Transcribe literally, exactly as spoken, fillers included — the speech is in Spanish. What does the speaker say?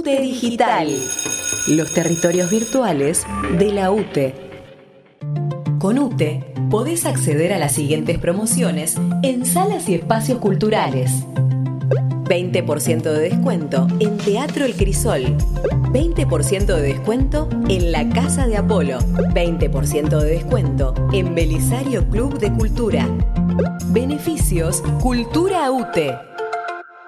UTE Digital, los territorios virtuales de la UTE. Con UTE podés acceder a las siguientes promociones en salas y espacios culturales. veinte por ciento de descuento en Teatro El Crisol. veinte por ciento de descuento en la Casa de Apolo. veinte por ciento de descuento en Belisario Club de Cultura. Beneficios Cultura UTE.